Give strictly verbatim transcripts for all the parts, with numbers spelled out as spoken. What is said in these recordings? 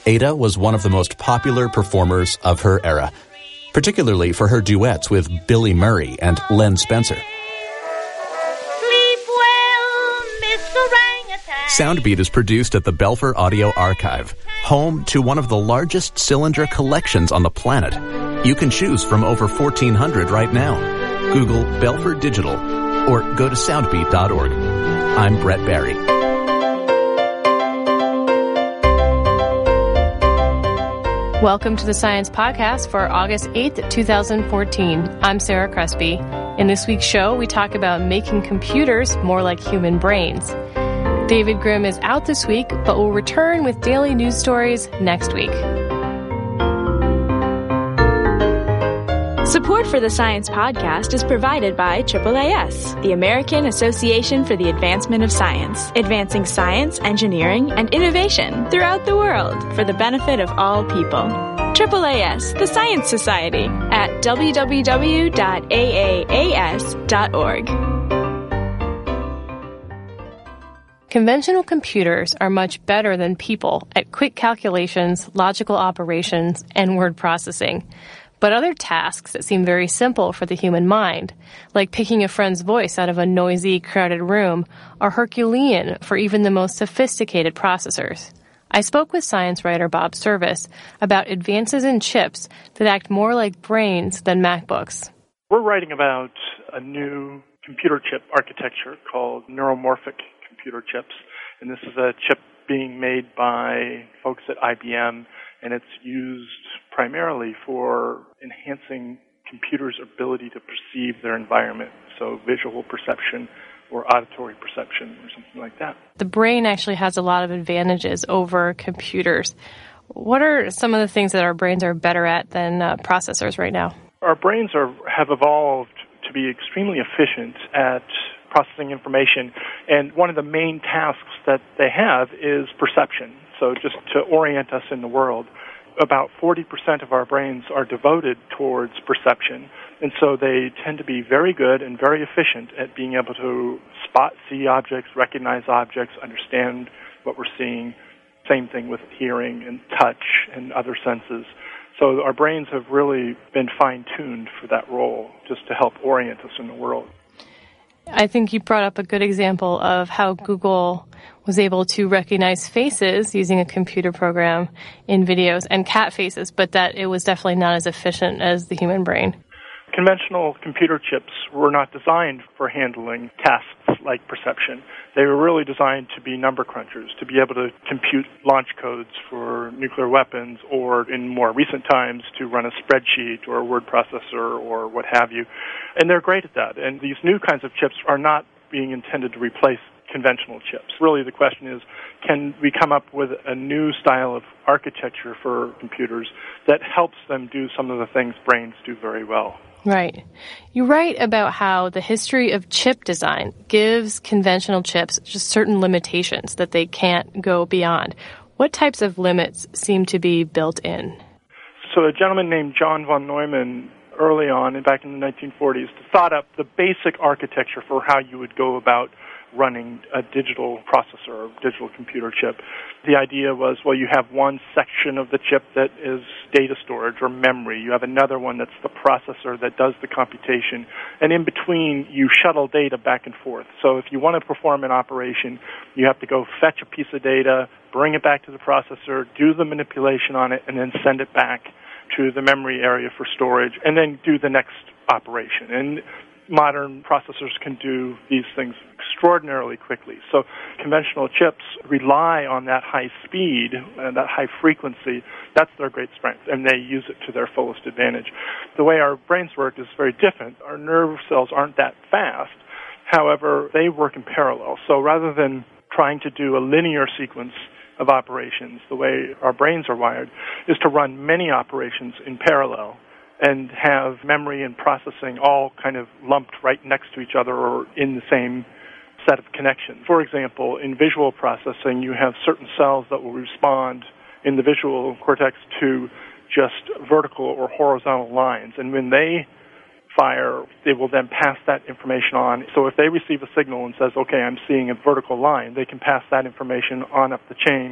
Ada was one of the most popular performers of her era, particularly for her duets with Billy Murray and Len Spencer. Sleep well, Miss Orangutan. Soundbeat is produced at the Belfer Audio Archive, home to one of the largest cylinder collections on the planet. You can choose from over fourteen hundred right now. Google Belfer Digital or go to soundbeat dot org. I'm Brett Barry. Welcome to the Science Podcast for August eighth, twenty fourteen. I'm Sarah Crespi. In this week's show, we talk about making computers more like human brains. David Grimm is out this week, but will return with daily news stories next week. Support for the Science Podcast is provided by triple A S, the American Association for the Advancement of Science, advancing science, engineering, and innovation throughout the world for the benefit of all people. triple A S, the Science Society, at w w w dot a a a s dot org. Conventional computers are much better than people at quick calculations, logical operations, and word processing. But other tasks that seem very simple for the human mind, like picking a friend's voice out of a noisy, crowded room, are Herculean for even the most sophisticated processors. I spoke with science writer Bob Service about advances in chips that act more like brains than MacBooks. We're writing about a new computer chip architecture called neuromorphic computer chips, and this is a chip being made by folks at I B M, and it's used primarily for enhancing computers' ability to perceive their environment, so visual perception or auditory perception or something like that. The brain actually has a lot of advantages over computers. What are some of the things that our brains are better at than uh, processors right now? Our brains are have evolved to be extremely efficient at processing information, and one of the main tasks that they have is perception, so just to orient us in the world. About forty percent of our brains are devoted towards perception, and so they tend to be very good and very efficient at being able to spot, see objects, recognize objects, understand what we're seeing. Same thing with hearing and touch and other senses. So our brains have really been fine-tuned for that role, just to help orient us in the world. I think you brought up a good example of how Google was able to recognize faces using a computer program in videos and cat faces, but that it was definitely not as efficient as the human brain. Conventional computer chips were not designed for handling tasks like perception. They were really designed to be number crunchers, to be able to compute launch codes for nuclear weapons, or in more recent times to run a spreadsheet or a word processor or what have you. And they're great at that. And these new kinds of chips are not being intended to replace conventional chips. Really, the question is, can we come up with a new style of architecture for computers that helps them do some of the things brains do very well? Right. You write about how the history of chip design gives conventional chips just certain limitations that they can't go beyond. What types of limits seem to be built in? So a gentleman named John von Neumann, early on, back in the nineteen forties, thought up the basic architecture for how you would go about running a digital processor or digital computer chip. The idea was, well, you have one section of the chip that is data storage or memory. You have another one that's the processor that does the computation. And in between, you shuttle data back and forth. So if you want to perform an operation, you have to go fetch a piece of data, bring it back to the processor, do the manipulation on it, and then send it back to the memory area for storage, and then do the next operation. And modern processors can do these things extraordinarily quickly. So conventional chips rely on that high speed and that high frequency. That's their great strength, and they use it to their fullest advantage. The way our brains work is very different. Our nerve cells aren't that fast. However, they work in parallel. So rather than trying to do a linear sequence of operations, the way our brains are wired is to run many operations in parallel and have memory and processing all kind of lumped right next to each other or in the same set of connections. For example, in visual processing, you have certain cells that will respond in the visual cortex to just vertical or horizontal lines. And when they fire, they will then pass that information on. So if they receive a signal and says, okay, I'm seeing a vertical line, they can pass that information on up the chain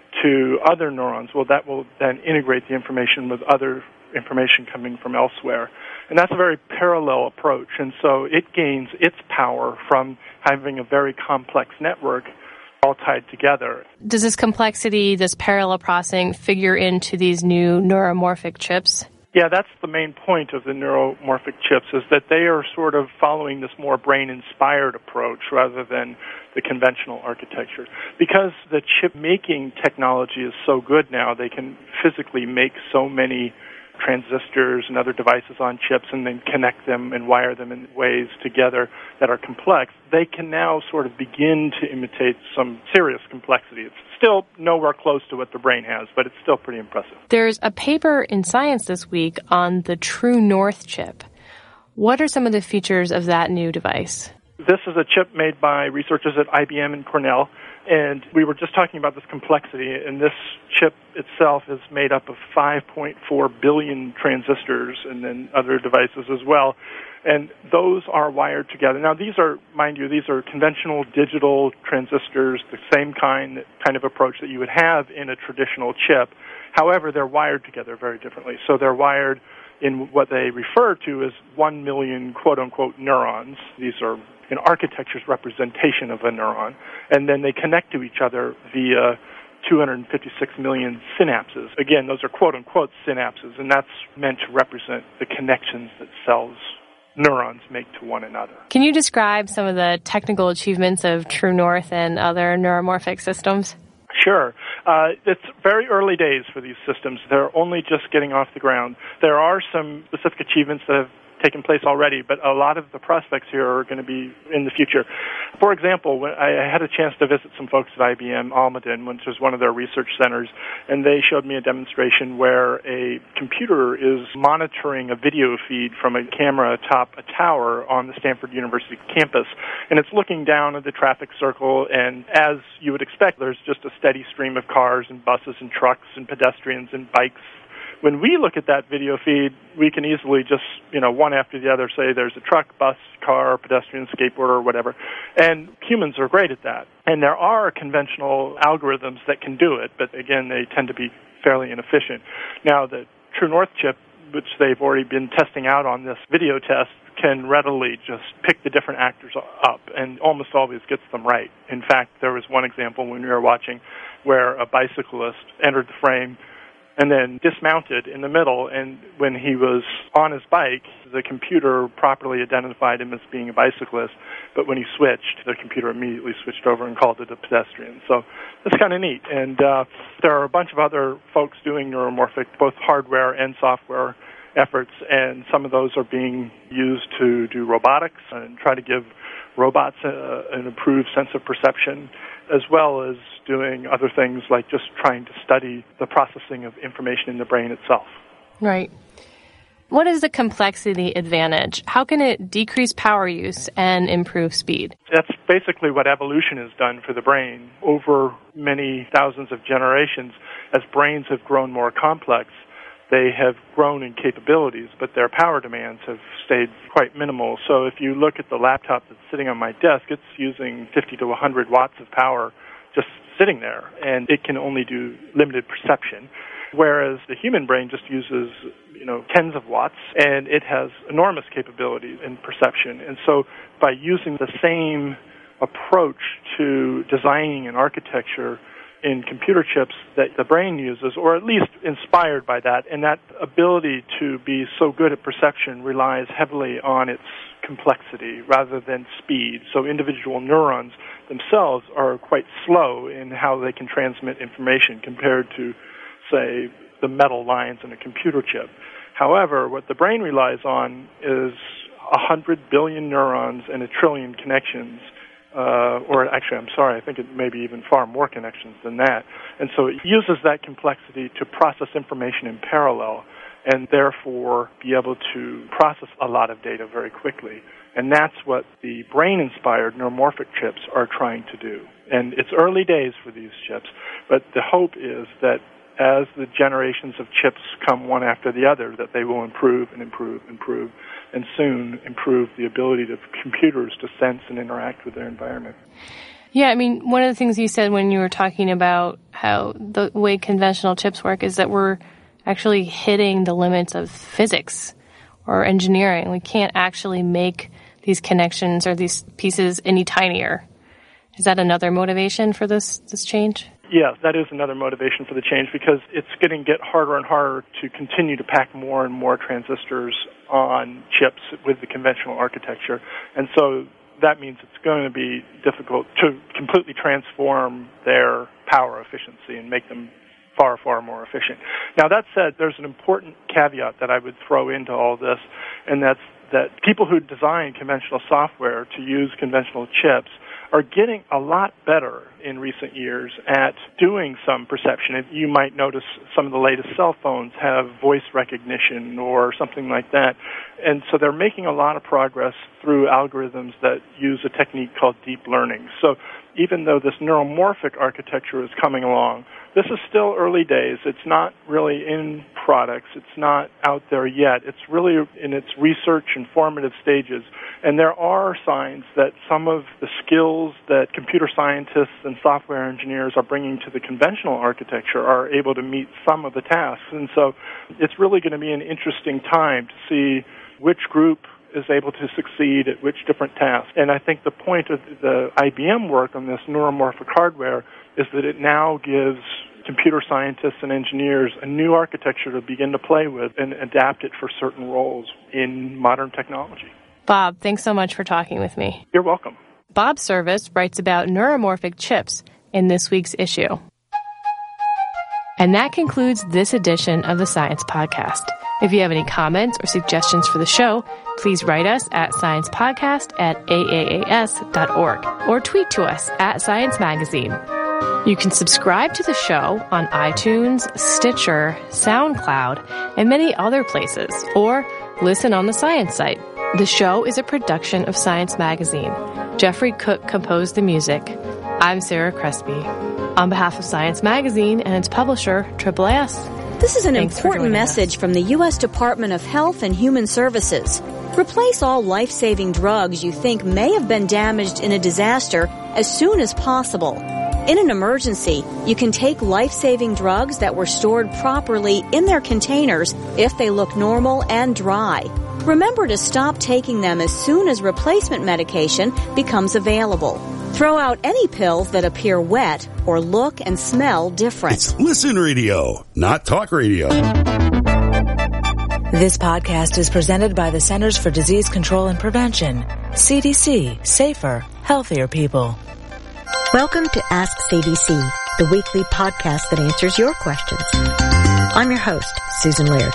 to other neurons, well, that will then integrate the information with other information coming from elsewhere. And that's a very parallel approach. And so it gains its power from having a very complex network all tied together. Does this complexity, this parallel processing, figure into these new neuromorphic chips? Yeah, that's the main point of the neuromorphic chips, is that they are sort of following this more brain-inspired approach rather than the conventional architecture. Because the chip-making technology is so good now, they can physically make so many transistors and other devices on chips and then connect them and wire them in ways together that are complex. They can now sort of begin to imitate some serious complexity. It's still nowhere close to what the brain has, but it's still pretty impressive. There's a paper in Science this week on the True North chip. What are some of the features of that new device? This is a chip made by researchers at I B M and Cornell, and we were just talking about this complexity, and this chip itself is made up of five point four billion transistors and then other devices as well, and those are wired together. Now, these are, mind you, these are conventional digital transistors, the same kind, kind of approach that you would have in a traditional chip. However, they're wired together very differently. So they're wired in what they refer to as one million quote-unquote neurons. These are an architecture's representation of a neuron, and then they connect to each other via two hundred fifty-six million synapses. Again, those are quote-unquote synapses, and that's meant to represent the connections that cells, neurons, make to one another. Can you describe some of the technical achievements of True North and other neuromorphic systems? Sure. Uh, it's very early days for these systems. They're only just getting off the ground. There are some specific achievements that have taken place already, but a lot of the prospects here are going to be in the future. For example, when I had a chance to visit some folks at I B M Almaden, which was one of their research centers, and they showed me a demonstration where a computer is monitoring a video feed from a camera atop a tower on the Stanford University campus, and it's looking down at the traffic circle, and as you would expect, there's just a steady stream of cars and buses and trucks and pedestrians and bikes. When we look at that video feed, we can easily just, you know, one after the other say there's a truck, bus, car, pedestrian, skateboarder, or whatever. And humans are great at that. And there are conventional algorithms that can do it, but again, they tend to be fairly inefficient. Now, the True North chip, which they've already been testing out on this video test, can readily just pick the different actors up and almost always gets them right. In fact, there was one example when we were watching where a bicyclist entered the frame and then dismounted in the middle, and when he was on his bike, the computer properly identified him as being a bicyclist, but when he switched, the computer immediately switched over and called it a pedestrian. So that's kind of neat. And uh, there are a bunch of other folks doing neuromorphic, both hardware and software efforts, and some of those are being used to do robotics and try to give robots a, an improved sense of perception, as well as doing other things like just trying to study the processing of information in the brain itself. Right. What is the complexity advantage? How can it decrease power use and improve speed? That's basically what evolution has done for the brain. Over many thousands of generations, as brains have grown more complex, they have grown in capabilities, but their power demands have stayed quite minimal. So if you look at the laptop that's sitting on my desk, it's using fifty to one hundred watts of power just sitting there, and it can only do limited perception, whereas the human brain just uses, you know, tens of watts, and it has enormous capabilities in perception. And so by using the same approach to designing an architecture in computer chips that the brain uses, or at least inspired by that, and that ability to be so good at perception relies heavily on its complexity rather than speed. So individual neurons themselves are quite slow in how they can transmit information compared to, say, the metal lines in a computer chip. However, what the brain relies on is one hundred billion neurons and a trillion connections. Uh, or actually, I'm sorry, I think it may be even far more connections than that. And so it uses that complexity to process information in parallel and therefore be able to process a lot of data very quickly. And that's what the brain-inspired neuromorphic chips are trying to do. And it's early days for these chips, but the hope is that as the generations of chips come one after the other, that they will improve and improve and improve, and soon improve the ability of computers to sense and interact with their environment. Yeah, I mean, one of the things you said when you were talking about how the way conventional chips work is that we're actually hitting the limits of physics or engineering. We can't actually make these connections or these pieces any tinier. Is that another motivation for this, this change? Yes, that is another motivation for the change because it's getting get harder and harder to continue to pack more and more transistors on chips with the conventional architecture. And so that means it's going to be difficult to completely transform their power efficiency and make them far, far more efficient. Now, that said, there's an important caveat that I would throw into all this, and that's that people who design conventional software to use conventional chips are getting a lot better in recent years at doing some perception. You might notice some of the latest cell phones have voice recognition or something like that. And so they're making a lot of progress through algorithms that use a technique called deep learning. So even though this neuromorphic architecture is coming along, this is still early days. It's not really in products. It's not out there yet. It's really in its research and formative stages. And there are signs that some of the skills that computer scientists and software engineers are bringing to the conventional architecture are able to meet some of the tasks. And so it's really going to be an interesting time to see which group is able to succeed at which different tasks. And I think the point of the I B M work on this neuromorphic hardware is that it now gives computer scientists and engineers a new architecture to begin to play with and adapt it for certain roles in modern technology. Bob, thanks so much for talking with me. You're welcome. Bob Service writes about neuromorphic chips in this week's issue. And that concludes this edition of the Science Podcast. If you have any comments or suggestions for the show, please write us at sciencepodcast at a a a s dot org or tweet to us at Science Magazine. You can subscribe to the show on iTunes, Stitcher, SoundCloud, and many other places, or listen on the Science site. The show is a production of Science Magazine. Jeffrey Cook composed the music. I'm Sarah Crespi. On behalf of Science Magazine and its publisher, Triple A S. This is an Thanks important message us. from the U S Department of Health and Human Services. Replace all life-saving drugs you think may have been damaged in a disaster as soon as possible. In an emergency, you can take life-saving drugs that were stored properly in their containers if they look normal and dry. Remember to stop taking them as soon as replacement medication becomes available. Throw out any pills that appear wet or look and smell different. It's Listen Radio, not talk radio. This podcast is presented by the Centers for Disease Control and Prevention. C D C, safer, healthier people. Welcome to Ask C D C, the weekly podcast that answers your questions. I'm your host, Susan Laird.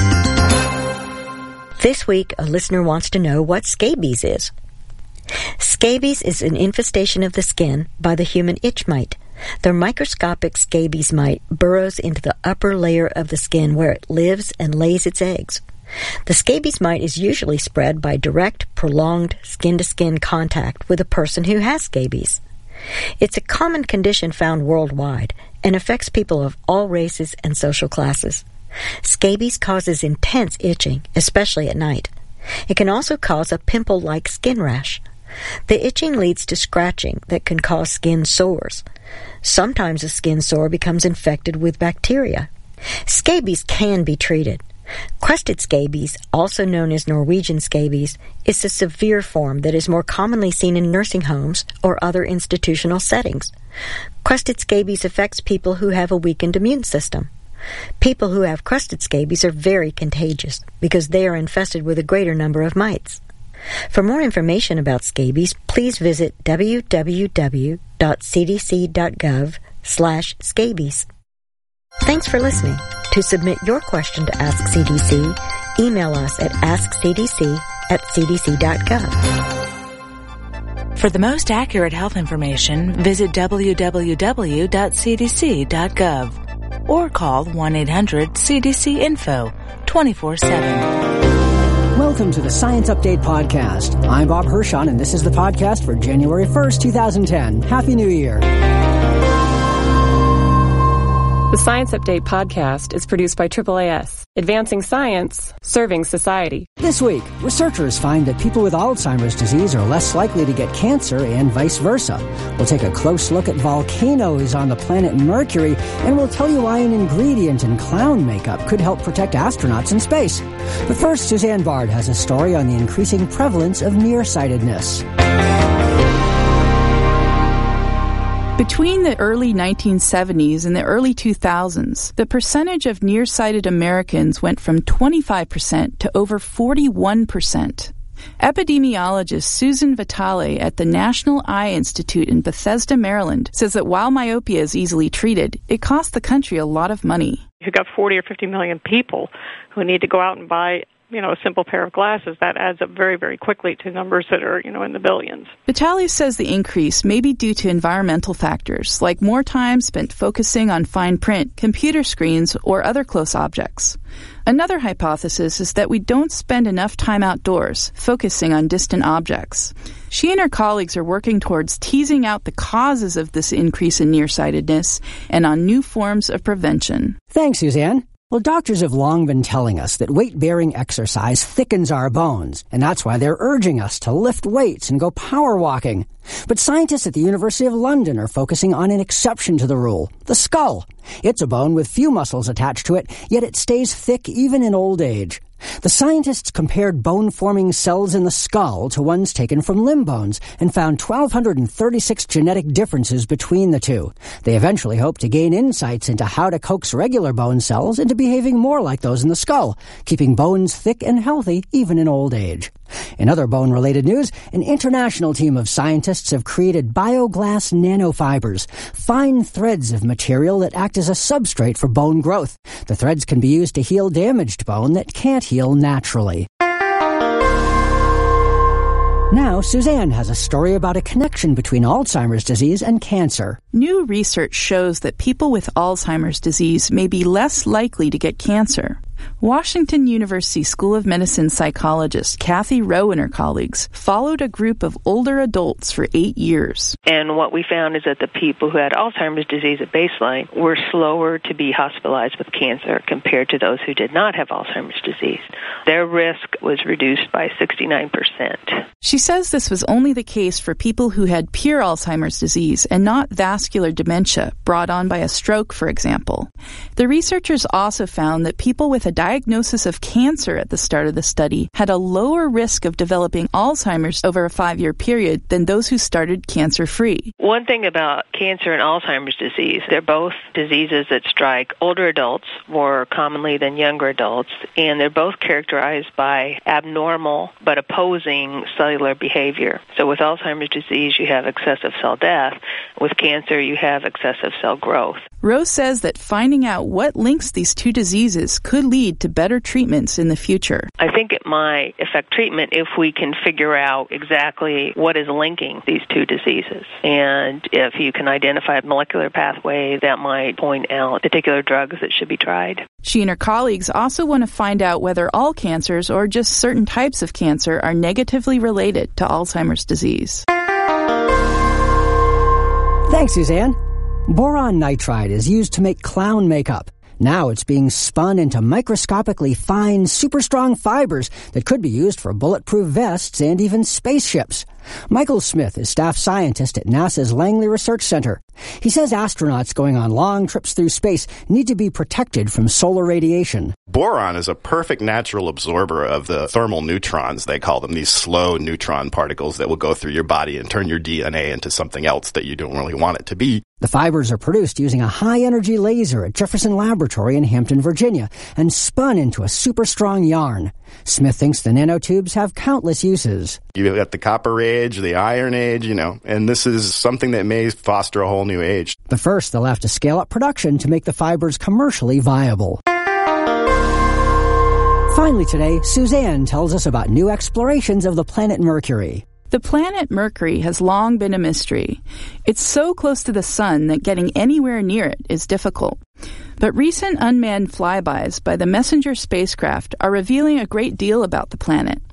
This week, a listener wants to know what scabies is. Scabies is an infestation of the skin by the human itch mite. The microscopic scabies mite burrows into the upper layer of the skin where it lives and lays its eggs. The scabies mite is usually spread by direct, prolonged skin-to-skin contact with a person who has scabies. It's a common condition found worldwide and affects people of all races and social classes. Scabies causes intense itching, especially at night. It can also cause a pimple-like skin rash. The itching leads to scratching that can cause skin sores. Sometimes a skin sore becomes infected with bacteria. Scabies can be treated. Crested scabies, also known as Norwegian scabies, is a severe form that is more commonly seen in nursing homes or other institutional settings. Crested scabies affects people who have a weakened immune system. People who have crested scabies are very contagious because they are infested with a greater number of mites. For more information about scabies, please visit w w w dot c d c dot gov slash scabies. Thanks for listening. To submit your question to Ask C D C, email us at ask c d c at c d c dot gov. For the most accurate health information, visit w w w dot c d c dot gov or call one eight hundred C D C info twenty-four seven. Welcome to the Science Update Podcast. I'm Bob Hirschon, and this is the podcast for January first, twenty ten. Happy New Year. The Science Update Podcast is produced by Triple A S. Advancing science, serving society. This week, researchers find that people with Alzheimer's disease are less likely to get cancer and vice versa. We'll take a close look at volcanoes on the planet Mercury, and we'll tell you why an ingredient in clown makeup could help protect astronauts in space. But first, Suzanne Bard has a story on the increasing prevalence of nearsightedness. Between the early nineteen seventies and the early two thousands, the percentage of nearsighted Americans went from twenty-five percent to over forty-one percent. Epidemiologist Susan Vitale at the National Eye Institute in Bethesda, Maryland, says that while myopia is easily treated, it costs the country a lot of money. If you've got forty or fifty million people who need to go out and buy you know, a simple pair of glasses, that adds up very, very quickly to numbers that are, you know, in the billions. Vitale says the increase may be due to environmental factors, like more time spent focusing on fine print, computer screens, or other close objects. Another hypothesis is that we don't spend enough time outdoors, focusing on distant objects. She and her colleagues are working towards teasing out the causes of this increase in nearsightedness and on new forms of prevention. Thanks, Suzanne. Well, doctors have long been telling us that weight-bearing exercise thickens our bones, and that's why they're urging us to lift weights and go power walking. But scientists at the University of London are focusing on an exception to the rule, the skull. It's a bone with few muscles attached to it, yet it stays thick even in old age. The scientists compared bone-forming cells in the skull to ones taken from limb bones and found one thousand two hundred thirty-six genetic differences between the two. They eventually hope to gain insights into how to coax regular bone cells into behaving more like those in the skull, keeping bones thick and healthy even in old age. In other bone-related news, an international team of scientists have created bioglass nanofibers, fine threads of material that act as a substrate for bone growth. The threads can be used to heal damaged bone that can't heal naturally. Now, Suzanne has a story about a connection between Alzheimer's disease and cancer. New research shows that people with Alzheimer's disease may be less likely to get cancer. Washington University School of Medicine psychologist Kathy Rowe and her colleagues followed a group of older adults for eight years. And what we found is that the people who had Alzheimer's disease at baseline were slower to be hospitalized with cancer compared to those who did not have Alzheimer's disease. Their risk was reduced by sixty-nine percent. She says this was only the case for people who had pure Alzheimer's disease and not vascular dementia brought on by a stroke, for example. The researchers also found that people with a diagnosis of cancer at the start of the study had a lower risk of developing Alzheimer's over a five-year period than those who started cancer-free. One thing about cancer and Alzheimer's disease, they're both diseases that strike older adults more commonly than younger adults, and they're both characterized by abnormal but opposing cellular behavior. So with Alzheimer's disease, you have excessive cell death. With cancer, you have excessive cell growth. Rose says that finding out what links these two diseases could lead to better treatments in the future. I think it might affect treatment if we can figure out exactly what is linking these two diseases. And if you can identify a molecular pathway, that might point out particular drugs that should be tried. She and her colleagues also want to find out whether all cancers or just certain types of cancer are negatively related to Alzheimer's disease. Thanks, Suzanne. Boron nitride is used to make clown makeup. Now it's being spun into microscopically fine, super strong fibers that could be used for bulletproof vests and even spaceships. Michael Smith is staff scientist at NASA's Langley Research Center. He says astronauts going on long trips through space need to be protected from solar radiation. Boron is a perfect natural absorber of the thermal neutrons, they call them, these slow neutron particles that will go through your body and turn your D N A into something else that you don't really want it to be. The fibers are produced using a high-energy laser at Jefferson Laboratory in Hampton, Virginia, and spun into a super strong yarn. Smith thinks the nanotubes have countless uses. You've got the copper age, the iron age, you know, and this is something that may foster a whole new age. But first, they'll have to scale up production to make the fibers commercially viable. Finally today, Suzanne tells us about new explorations of the planet Mercury. The planet Mercury has long been a mystery. It's so close to the sun that getting anywhere near it is difficult. But recent unmanned flybys by the Messenger spacecraft are revealing a great deal about the planet.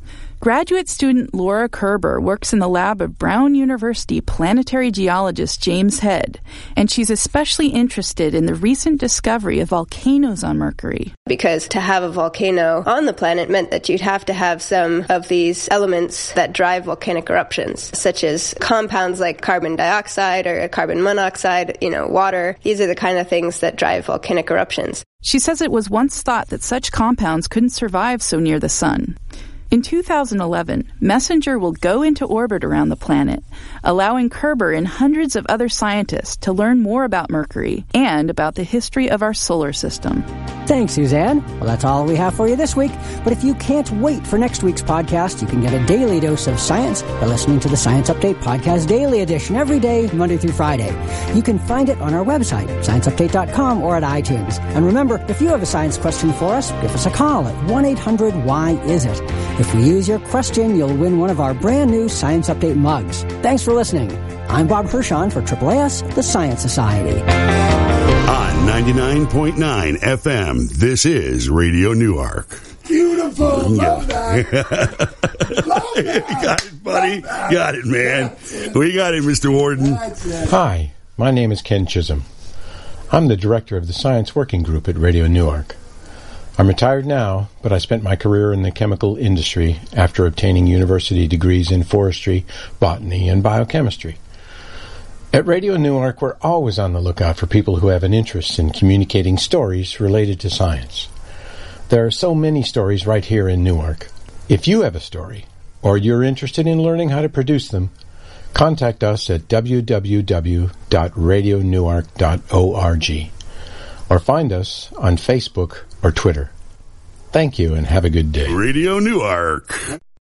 Graduate student Laura Kerber works in the lab of Brown University planetary geologist James Head, and she's especially interested in the recent discovery of volcanoes on Mercury. Because to have a volcano on the planet meant that you'd have to have some of these elements that drive volcanic eruptions, such as compounds like carbon dioxide or carbon monoxide, you know, water. These are the kind of things that drive volcanic eruptions. She says it was once thought that such compounds couldn't survive so near the sun. In two thousand eleven, Messenger will go into orbit around the planet, allowing Kerber and hundreds of other scientists to learn more about Mercury and about the history of our solar system. Thanks, Suzanne. Well, that's all we have for you this week. But if you can't wait for next week's podcast, you can get a daily dose of science by listening to the Science Update Podcast Daily Edition every day, Monday through Friday. You can find it on our website, science update dot com, or at iTunes. And remember, if you have a science question for us, give us a call at one eight hundred why is it. If we use your question, you'll win one of our brand new Science Update mugs. Thanks for listening. I'm Bob Hershon for Triple A S, the Science Society. On ninety-nine point nine F M, this is Radio Newark. Beautiful. Love Yeah. that. Love that. Got it, buddy. Got it, man. We got it, Mister Warden. Hi, my name is Ken Chisholm. I'm the director of the Science Working Group at Radio Newark. I'm retired now, but I spent my career in the chemical industry after obtaining university degrees in forestry, botany, and biochemistry. At Radio Newark, we're always on the lookout for people who have an interest in communicating stories related to science. There are so many stories right here in Newark. If you have a story, or you're interested in learning how to produce them, contact us at w w w dot radio newark dot org or find us on Facebook or Twitter. Thank you and have a good day. Radio Newark.